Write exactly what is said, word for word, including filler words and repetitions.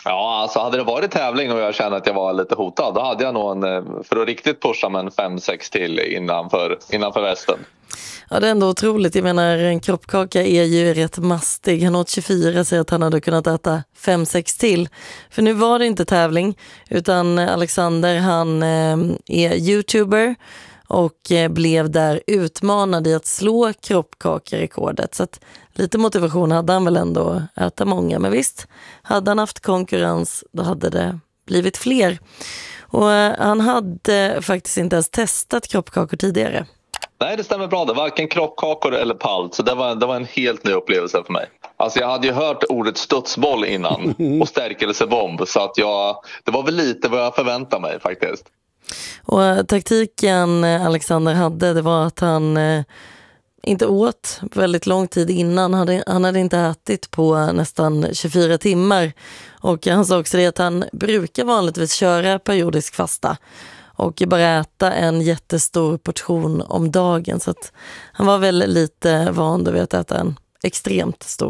Ja, alltså hade det varit tävling och jag kände att jag var lite hotad, då hade jag nog en, eh, för att riktigt pusha med en fem sex till innanför, innanför västen. Ja, det är ändå otroligt. Jag menar, en kroppkaka är ju rätt mastig. Han åt tjugofyra, säger att han hade kunnat äta fem sex till. För nu var det inte tävling, utan Alexander, han eh, är YouTuber och eh, blev där utmanad i att slå kroppkakerekordet. Så att lite motivation hade han väl ändå att äta många. Men visst, hade han haft konkurrens, då hade det blivit fler. Och eh, han hade faktiskt inte ens testat kroppkakor tidigare. Nej, det stämmer bra. Det var varken kroppkakor eller palt. Så det var, det var en helt ny upplevelse för mig. Alltså jag hade ju hört ordet studsboll innan och stärkelsebomb. Så att jag, det var väl lite vad jag förväntade mig faktiskt. Och taktiken Alexander hade, det var att han eh, inte åt väldigt lång tid innan. Han hade, han hade inte ätit på nästan tjugofyra timmar. Och han sa också det att han brukar vanligtvis köra periodisk fasta och bara äta en jättestor portion om dagen. Så att han var väl lite van vid att äta en extremt stor